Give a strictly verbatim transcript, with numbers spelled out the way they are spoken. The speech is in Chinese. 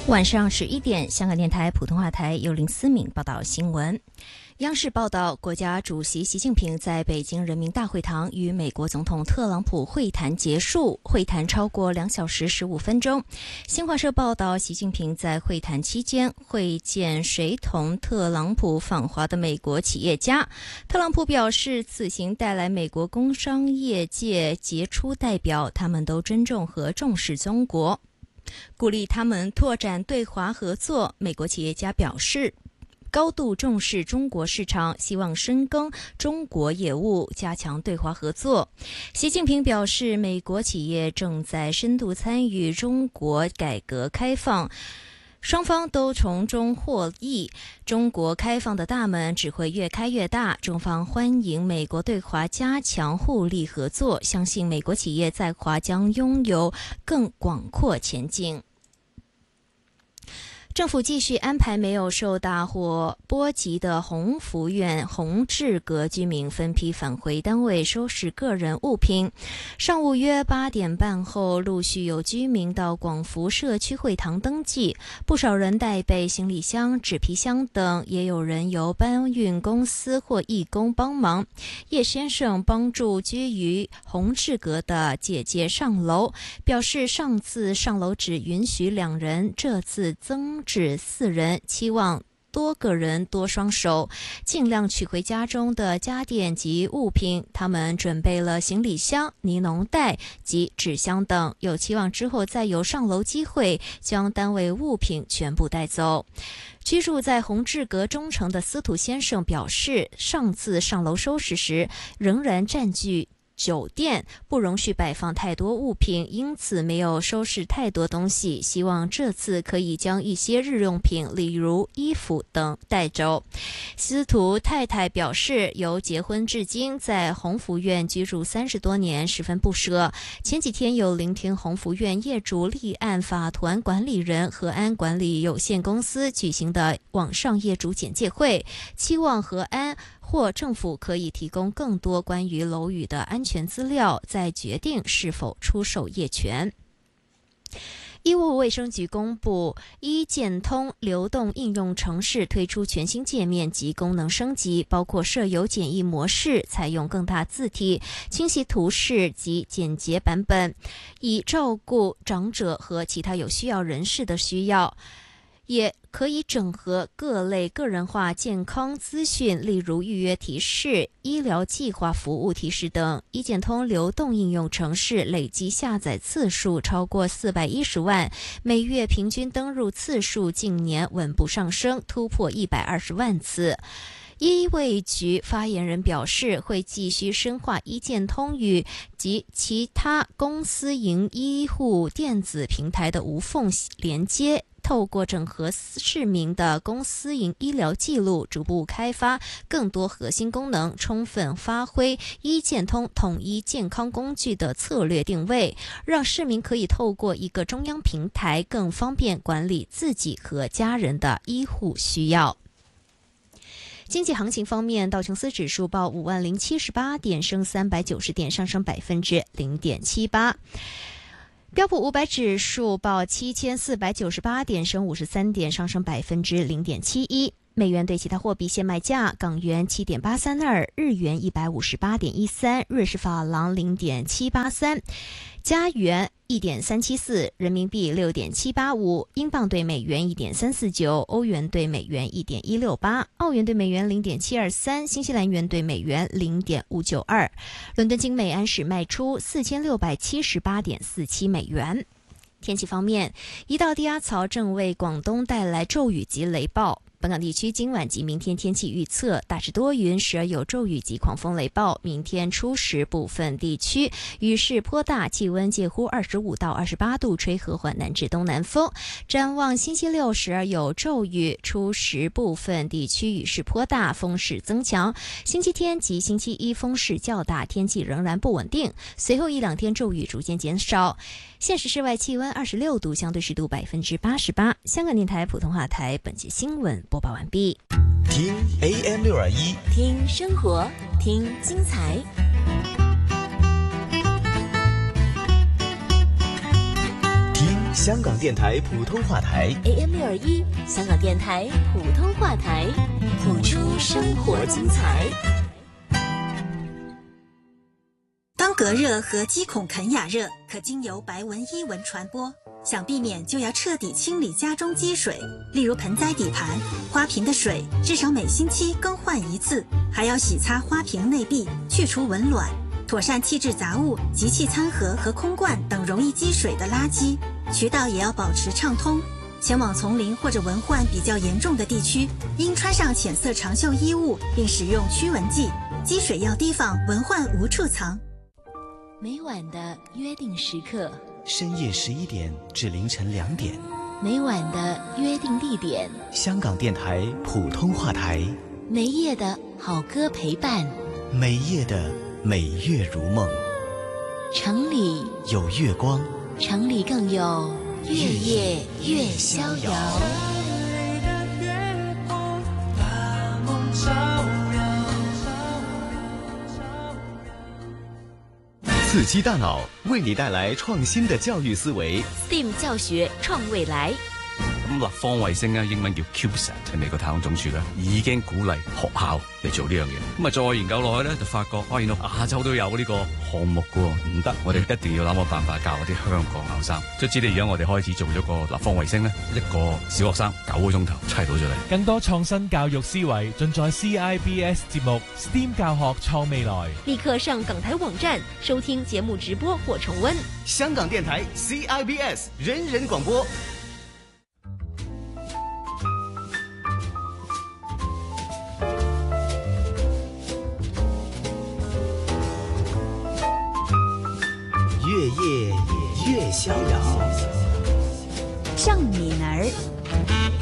晚上十一点，香港电台普通话台由林思敏报道新闻。央视报道，国家主席习近平在北京人民大会堂与美国总统特朗普会谈结束，会谈超过两小时十五分钟。新华社报道，习近平在会谈期间会见随同特朗普访华的美国企业家。特朗普表示，此行带来美国工商业界杰出代表，他们都尊重和重视中国，鼓励他们拓展对华合作。美国企业家表示，高度重视中国市场，希望深耕中国业务，加强对华合作。习近平表示，美国企业正在深度参与中国改革开放，双方都从中获益，中国开放的大门只会越开越大。中方欢迎美国对华加强互利合作，相信美国企业在华将拥有更广阔前景。政府继续安排没有受大火波及的宏福苑宏志阁居民分批返回单位收拾个人物品。上午约八点半后，陆续有居民到广福社区会堂登记，不少人带备行李箱、纸皮箱等，也有人由搬运公司或义工帮忙。叶先生帮助居于宏志阁的姐姐上楼，表示上次上楼只允许两人，这次增至四人，期望多个人多双手，尽量取回家中的家电及物品。他们准备了行李箱、尼龙袋及纸箱等，有期望之后再有上楼机会，将单位物品全部带走。居住在宏志阁中城的司徒先生表示，上次上楼收拾时仍然占据酒店，不容许摆放太多物品，因此没有收拾太多东西，希望这次可以将一些日用品，例如衣服等带走。司徒太太表示，由结婚至今在宏福苑居住三十多年，十分不舍。前几天有聆听宏福苑业主立案法团管理人和安管理有限公司举行的网上业主简介会，期望和安或政府可以提供更多关于楼宇的安全资料，再决定是否出售业权。医务卫生局公布，医健通流动应用程式推出全新界面及功能升级，包括设有简易模式，采用更大字体、清晰图示及简洁版本，以照顾长者和其他有需要人士的需要。也可以整合各类个人化健康资讯，例如预约提示、医疗计划服务提示等。医健通流动应用程式累计下载次数超过四百一十万，每月平均登入次数近年稳步上升，突破一百二十万次。医卫局发言人表示，会继续深化医健通与及其他公私营医护电子平台的无缝连接，透过整合市民的公私营医疗记录，逐步开发更多核心功能，充分发挥医健通统一健康工具的策略定位，让市民可以透过一个中央平台更方便管理自己和家人的医护需要。经济行情方面，道琼斯指数报五万零七十八点，升三百九十点，上升百分之零点七八。标普五百指数报七千四百九十八点，升五十三点，上升百分之零点七一。美元对其他货币现卖价：港元七点八三二，日元一百五十八点一三，瑞士法郎零点七八三，加元一点三七四，人民币六点七八五，英镑对美元一点三四九，欧元对美元一点一六八，澳元对美元零点七二三，新西兰元对美元零点五九二。伦敦金每安士卖出四千六百七十八点四七美元。天气方面，一道低压槽正为广东带来骤雨及雷暴。本港地区今晚及明天天气预测，大致多云，时而有骤雨及狂风雷暴。明天初时部分地区雨势颇大，气温介乎二十五到二十八度，吹和缓南至东南风。展望星期六时而有骤雨，初时部分地区雨势颇大，风势增强。星期天及星期一风势较大，天气仍然不稳定。随后一两天骤雨逐渐减少。现时室外气温二十六度，相对湿度百分之八十八。香港电台普通话台本节新闻播报完毕。 听 A M 六二一， 听生活，听精彩。 听香港电台普通话台 A M 六二一，香港电台普通话台，谱出生活精彩。 当隔热和肌孔肯亚热可经由白纹伊纹传播，想避免就要彻底清理家中积水，例如盆栽底盘、花瓶的水至少每星期更换一次，还要洗擦花瓶内壁，去除蚊卵，妥善弃置杂物、集气餐盒和空罐等容易积水的垃圾，渠道也要保持畅通。前往丛林或者蚊患比较严重的地区，应穿上浅色长袖衣物，并使用驱蚊剂。积水要提防，蚊患无处藏。 每晚的约定时刻， 深夜十一点至凌晨两点， 每晚的约定地点， 香港电台普通话台， 每夜的好歌陪伴， 每夜的美月如梦。 城里有月光， 城里更有月夜月逍遥。 刺激大腦，為你帶來創新的教育思維。 S T E A M 教學創未來。 咁立方衛星咧，英文叫 CubeSat， 美國太空總署咧已經鼓勵學校嚟做呢樣嘢。咁啊，再研究落去咧，就發覺發現到亞洲都有呢個項目嘅喎，唔得，我哋一定要諗個辦法教嗰啲香港學生。即係知你而家我哋開始做咗個立方衛星咧，一個小學生九個鐘頭砌到出嚟。 更多創新教育思維盡在 C I B S 節目 S T E A M 教學創未來。 立刻上港台網站收聽節目直播或重溫。 香港電台 C I B S 人人廣播。月夜月逍遥， 正敏儿。